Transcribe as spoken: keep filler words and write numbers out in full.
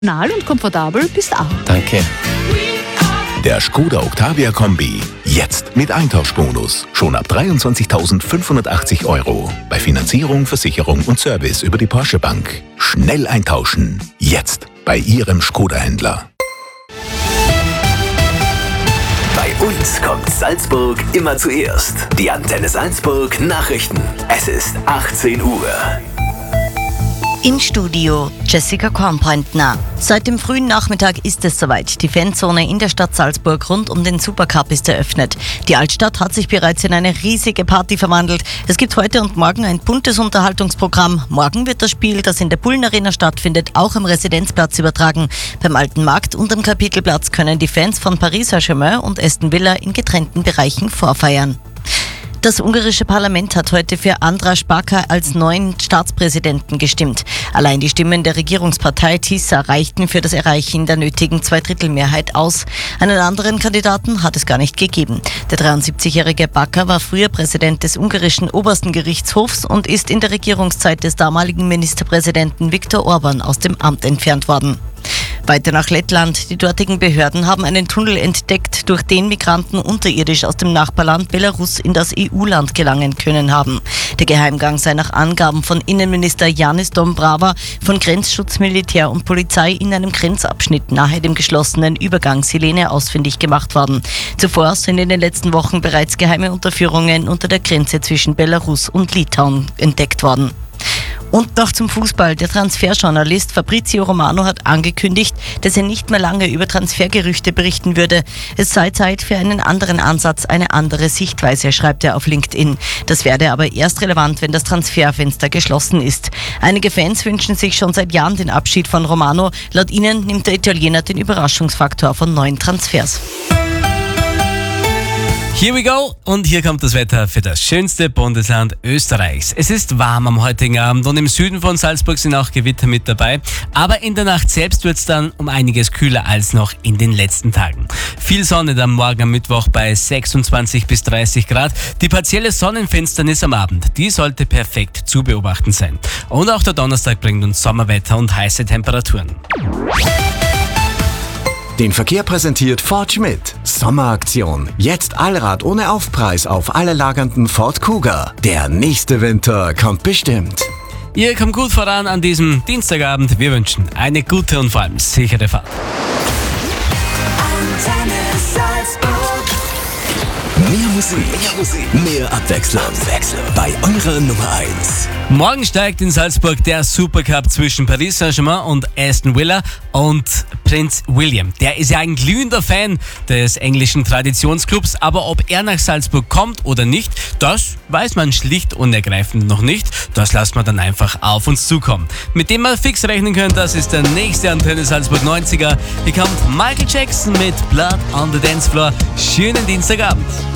Funktional und komfortabel bist auch. Danke. Der Skoda Octavia Kombi. Jetzt mit Eintauschbonus. Schon ab dreiundzwanzigtausendfünfhundertachtzig Euro. Bei Finanzierung, Versicherung und Service über die Porsche Bank. Schnell eintauschen. Jetzt bei Ihrem Skoda-Händler. Bei uns kommt Salzburg immer zuerst. Die Antenne Salzburg Nachrichten. Es ist achtzehn Uhr. Im Studio Jessica Kornpointner. Seit dem frühen Nachmittag ist es soweit. Die Fanzone in der Stadt Salzburg rund um den Supercup ist eröffnet. Die Altstadt hat sich bereits in eine riesige Party verwandelt. Es gibt heute und morgen ein buntes Unterhaltungsprogramm. Morgen wird das Spiel, das in der Bullenarena stattfindet, auch am Residenzplatz übertragen. Beim Alten Markt und am Kapitelplatz können die Fans von Paris Saint-Germain und Aston Villa in getrennten Bereichen vorfeiern. Das ungarische Parlament hat heute für András Baka als neuen Staatspräsidenten gestimmt. Allein die Stimmen der Regierungspartei TISA reichten für das Erreichen der nötigen Zweidrittelmehrheit aus. Einen anderen Kandidaten hat es gar nicht gegeben. Der dreiundsiebzigjährige Baka war früher Präsident des ungarischen obersten Gerichtshofs und ist in der Regierungszeit des damaligen Ministerpräsidenten Viktor Orban aus dem Amt entfernt worden. Weiter nach Lettland. Die dortigen Behörden haben einen Tunnel entdeckt, durch den Migranten unterirdisch aus dem Nachbarland Belarus in das E U-Land gelangen können haben. Der Geheimgang sei nach Angaben von Innenminister Janis Dombrava von Grenzschutz, Militär und Polizei in einem Grenzabschnitt nahe dem geschlossenen Übergang Silene ausfindig gemacht worden. Zuvor sind in den letzten Wochen bereits geheime Unterführungen unter der Grenze zwischen Belarus und Litauen entdeckt worden. Und noch zum Fußball. Der Transferjournalist Fabrizio Romano hat angekündigt, dass er nicht mehr lange über Transfergerüchte berichten würde. Es sei Zeit für einen anderen Ansatz, eine andere Sichtweise, schreibt er auf LinkedIn. Das werde aber erst relevant, wenn das Transferfenster geschlossen ist. Einige Fans wünschen sich schon seit Jahren den Abschied von Romano. Laut ihnen nimmt der Italiener den Überraschungsfaktor von neuen Transfers. Here we go und hier kommt das Wetter für das schönste Bundesland Österreichs. Es ist warm am heutigen Abend und im Süden von Salzburg sind auch Gewitter mit dabei. Aber in der Nacht selbst wird es dann um einiges kühler als noch in den letzten Tagen. Viel Sonne dann morgen am Mittwoch bei sechsundzwanzig bis dreißig Grad. Die partielle Sonnenfinsternis am Abend, die sollte perfekt zu beobachten sein. Und auch der Donnerstag bringt uns Sommerwetter und heiße Temperaturen. Den Verkehr präsentiert Ford Schmidt. Sommeraktion. Jetzt Allrad ohne Aufpreis auf alle lagernden Ford Kuga. Der nächste Winter kommt bestimmt. Ihr kommt gut voran an diesem Dienstagabend. Wir wünschen eine gute und vor allem sichere Fahrt. Mehr Musik, mehr Musik, mehr Abwechslung. Abwechslung. Bei eurer Nummer eins. Morgen steigt in Salzburg der Supercup zwischen Paris Saint-Germain und Aston Villa und Prinz William. Der ist ja ein glühender Fan des englischen Traditionsclubs, aber ob er nach Salzburg kommt oder nicht, das weiß man schlicht und ergreifend noch nicht. Das lassen wir dann einfach auf uns zukommen. Mit dem wir fix rechnen können, das ist der nächste Antenne Salzburg neunziger. Hier kommt Michael Jackson mit Blood on the Dance Floor. Schönen Dienstagabend.